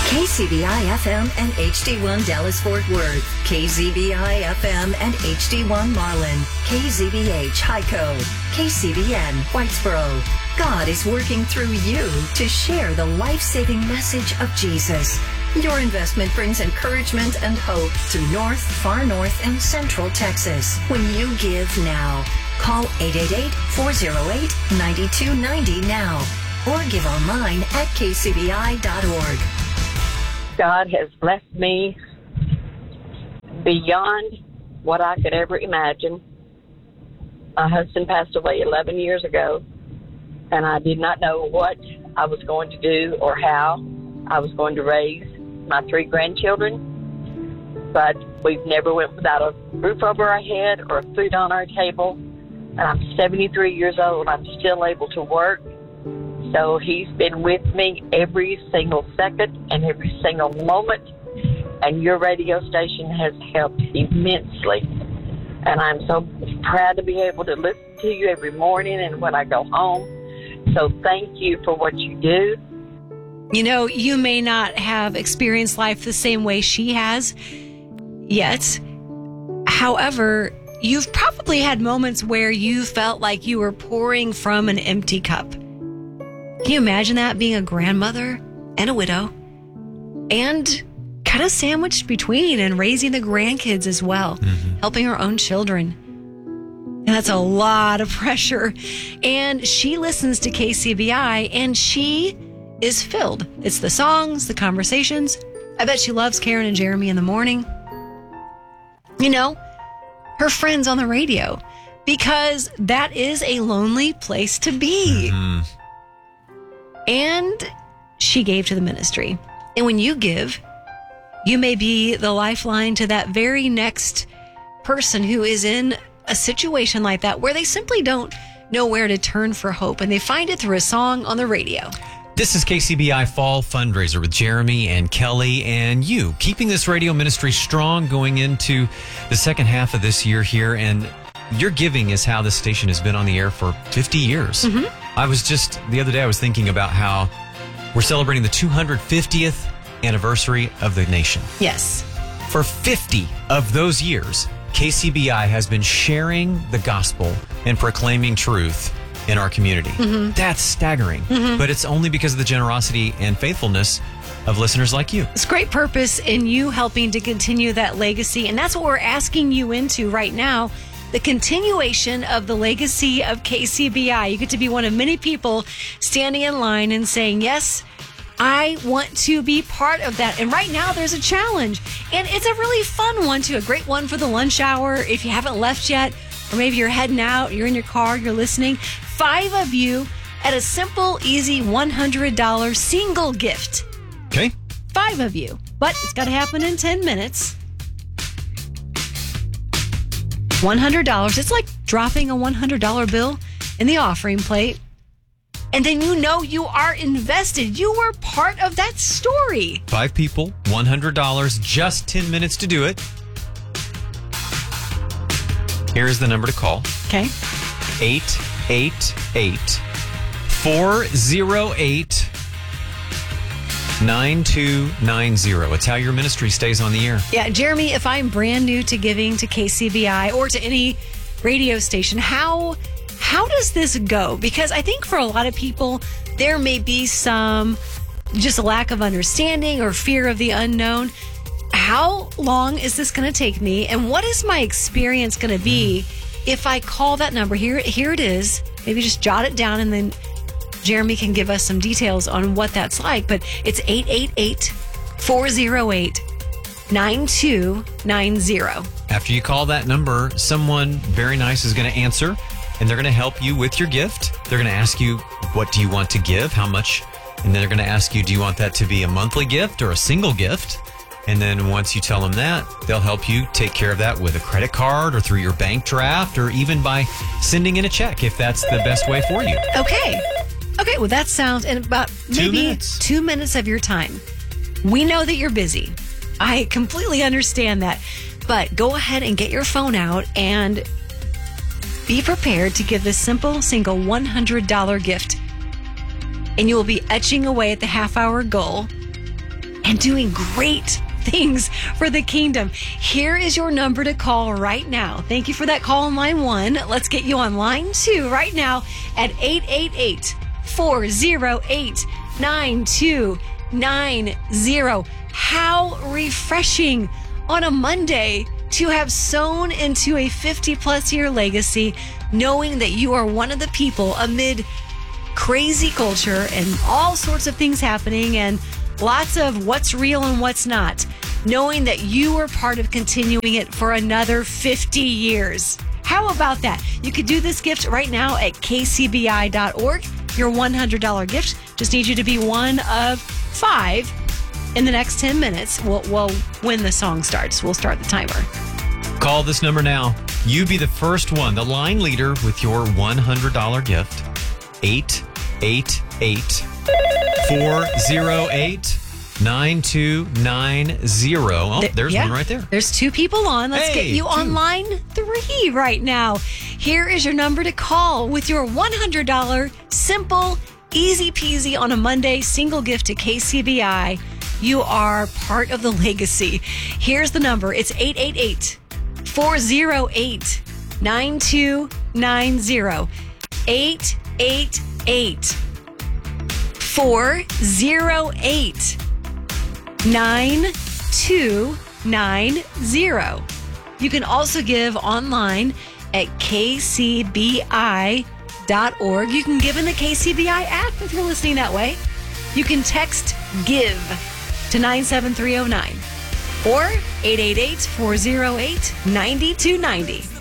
KCBI-FM and HD1 Dallas-Fort Worth, KZBI-FM and HD1 Marlin, KZBH Hyco, KCBN Whitesboro. God is working through you to share the life-saving message of Jesus. Your investment brings encouragement and hope to North, Far North, and Central Texas. When you give now, call 888-408-9290 now or give online at kcbi.org. God has blessed me beyond what I could ever imagine. My husband passed away 11 years ago, and I did not know what I was going to do or how I was going to raise my 3 grandchildren. But we've never went without a roof over our head or food on our table. And I'm 73 years old. I'm still able to work. So he's been with me every single second and every single moment. And your radio station has helped immensely. And I'm so proud to be able to listen to you every morning and when I go home. So thank you for what you do. You know, you may not have experienced life the same way she has yet. However, you've probably had moments where you felt like you were pouring from an empty cup. Can you imagine that, being a grandmother and a widow and kind of sandwiched between and raising the grandkids as well, helping her own children? And that's a lot of pressure. And she listens to KCBI and she is filled. It's the songs, the conversations. I bet she loves Karen and Jeremy in the morning. You know, her friends on the radio, because that is a lonely place to be. And she gave to the ministry. And when you give, you may be the lifeline to that very next person who is in a situation like that, where they simply don't know where to turn for hope, and they find it through a song on the radio. This is KCBI Fall Fundraiser with Jeremy and Kelly and you, keeping this radio ministry strong going into the second half of this year here. And your giving is how this station has been on the air for 50 years. I was just, the other day, I was thinking about how we're celebrating the 250th anniversary of the nation. Yes. For 50 of those years, KCBI has been sharing the gospel and proclaiming truth in our community. That's staggering. But it's only because of the generosity and faithfulness of listeners like you. It's great purpose in you helping to continue that legacy. And that's what we're asking you into right now. The continuation of the legacy of KCBI. You get to be one of many people standing in line and saying, yes, I want to be part of that. And right now there's a challenge. And it's a really fun one too. A great one for the lunch hour. If you haven't left yet, or maybe you're heading out, you're in your car, you're listening. 5 of you at a simple, easy $100 single gift. Okay. 5 of you. But it's got to happen in 10 minutes. $100. It's like dropping a $100 bill in the offering plate. And then you know you are invested. You were part of that story. 5 people, $100, just 10 minutes to do it. Here is the number to call. Okay. 888-408-9290. It's how your ministry stays on the air. Yeah, Jeremy, if I'm brand new to giving to KCBI or to any radio station, how does this go? Because I think for a lot of people, there may be some just a lack of understanding or fear of the unknown. How long is this going to take me? And what is my experience going to be if I call that number? Here it is. Maybe just jot it down and then Jeremy can give us some details on what that's like. But it's 888-408-9290. After you call that number, someone very nice is going to answer, and they're going to help you with your gift. They're going to ask you, what do you want to give? How much? And then they're going to ask you, do you want that to be a monthly gift or a single gift? And then once you tell them that, they'll help you take care of that with a credit card or through your bank draft or even by sending in a check if that's the best way for you. Okay, well, that sounds, in about maybe 2 minutes of your time. We know that you're busy. I completely understand that. But go ahead and get your phone out and be prepared to give this simple, single $100 gift. And you will be etching away at the half-hour goal and doing great things for the kingdom. Here is your number to call right now. Thank you for that call on line 1. Let's get you on line 2 right now at 888-408-9290. How refreshing on a Monday to have sown into a 50-plus year legacy, knowing that you are one of the people amid crazy culture and all sorts of things happening and lots of what's real and what's not, knowing that you are part of continuing it for another 50 years. How about that? You could do this gift right now at kcbi.org. Your $100 gift. Just need you to be one of 5 in the next 10 minutes. Well, when the song starts, we'll start the timer. Call this number now. You be the first one, the line leader with your $100 gift. 888-408-9290. Oh, there's one right there. There's 2 people on. Let's get you on line 3 right now. Here is your number to call with your $100 simple, easy peasy on a Monday single gift to KCBI. You are part of the legacy. Here's the number. It's 888-408-9290. 888-408-9290. You can also give online at kcbi.org. You can give in the KCBI app if you're listening that way. You can text GIVE to 97309 or 888-408-9290.